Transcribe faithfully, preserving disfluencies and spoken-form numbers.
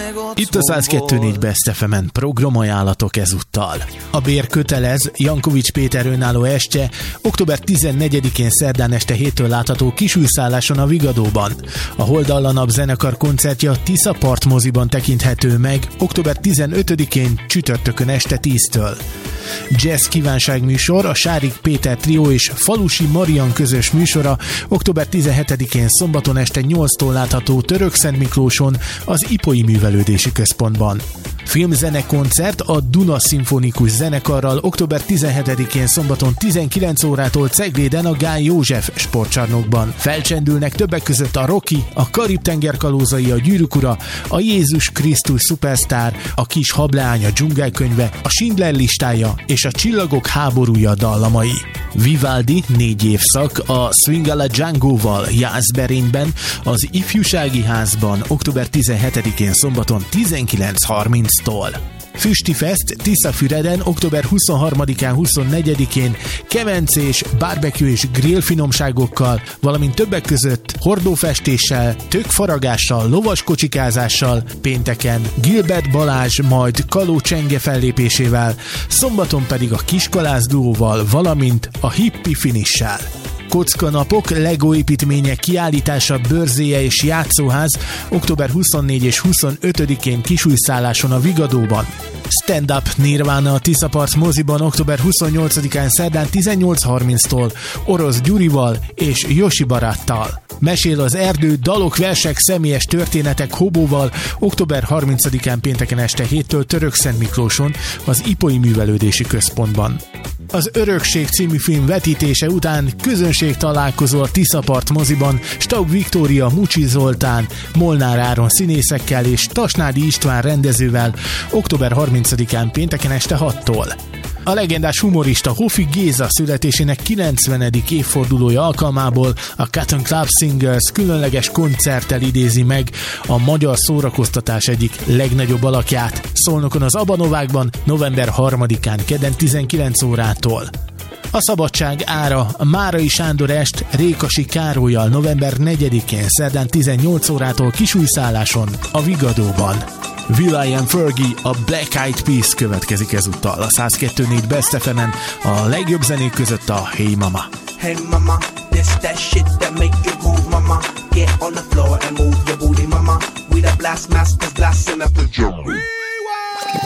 Itt a száz kettő négy Best ef emen programajánlatok ezúttal. A Bér kötelez, Jankovics Péter önálló estje október tizennegyedikén szerdán este héttől látható Kisújszálláson a Vigadóban. A Holdallanap zenekar koncertje a Tisza Part moziban tekinthető meg október tizenötödikén csütörtökön este tíztől. Jazz kívánságműsor, a Sárik Péter trió és Falusi Marian közös műsora október tizenhetedikén szombaton este nyolctól látható Törökszentmiklóson az Ipoi Művelődési Központban. Filmzenekoncert a Duna Szimfonikus Zenekarral október tizenhetedikén szombaton tizenkilenc órától Cegléden a Gály József sportcsarnokban. Felcsendülnek többek között a Rocky, a Karib-tenger kalózai, a Gyűrűk ura, a Jézus Krisztus Superstar, a Kis hableány, a Dzsungelkönyve, a Schindler listája és a Csillagok háborúja dallamai. Vivaldi négy évszak a Swing alla Django-val Jászberényben, az Ifjúsági Házban október tizenhetedikén szombaton tizenkilenc harminctól. Füstifest Tiszafüreden október huszonharmadikán, huszonnegyedikén kemencés, barbecue és grill finomságokkal, valamint többek között hordófestéssel, tökfaragással, lovaskocsikázással, pénteken Gilbert Balázs, majd Kaló Csenge fellépésével, szombaton pedig a Kiskalász duóval, valamint a Hippi Finissel. Kockanapok, Lego építmények kiállítása, bőrzéje és játszóház október huszonnégy és huszonötödikén Kisújszálláson a Vigadóban. Stand-up Nirvana a Tisza Part moziban október huszonnyolcadikán szerdán tizennyolc harminctól Orosz Gyurival és Josi Baráttal. Mesél az erdő, dalok, versek, személyes történetek Hobóval október harmincadikán pénteken este héttől Törökszentmiklóson az Ipoi Művelődési Központban. Az Örökség című film vetítése után közönség találkozó a Tisza Part moziban Staub Viktória, Mucsi Zoltán, Molnár Áron színészekkel és Tasnádi István rendezővel október harmincadikán pénteken este hattól. A legendás humorista Hofi Géza születésének kilencvenedik évfordulója alkalmából a Cotton Club Singers különleges koncerttel idézi meg a magyar szórakoztatás egyik legnagyobb alakját, Szolnokon az Abanovákban november harmadikán kedden tizenkilenc órától. A Szabadság ára a Márai Sándor est Rékasi Károllyal november negyedikén szerdán tizennyolc órától Kisújszálláson a Vigadóban. Will.i.am Fergie, a Black Eyed Peas következik ezúttal a száz kettő négy Best ef emen, a legjobb zenék között a Hey Mama. Hey mama, this that shit that make you move, mama. Get on the floor and move your booty, mama. We the blast masters, blasting up the drum.